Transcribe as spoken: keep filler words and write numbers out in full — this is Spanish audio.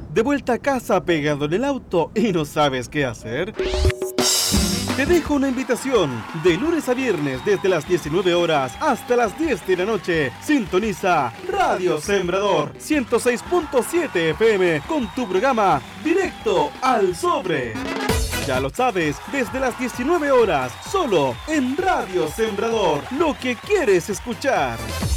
¿De vuelta a casa pegado en el auto y no sabes qué hacer? Te dejo una invitación. De lunes a viernes, desde las diecinueve horas hasta las diez de la noche, sintoniza Radio Sembrador ciento seis punto siete F M con tu programa Directo al Sobre. Ya lo sabes, desde las diecinueve horas, solo en Radio Sembrador, lo que quieres escuchar.